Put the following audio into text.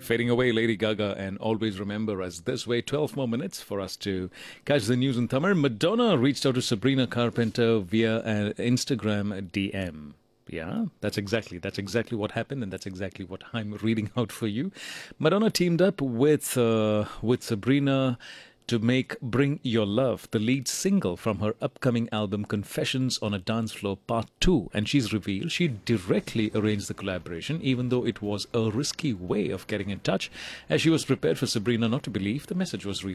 Fading away, Lady Gaga, and always remember us this way. 12 more minutes for us to catch the news in Tamil. Madonna reached out to Sabrina Carpenter via an Instagram DM. Yeah, that's exactly what happened, and that's exactly what I'm reading out for you. Madonna teamed up with Sabrina to make Bring Your Love, the lead single from her upcoming album Confessions on a Dance Floor Part 2. And she's revealed she directly arranged the collaboration, even though it was a risky way of getting in touch, as she was prepared for Sabrina not to believe the message was real.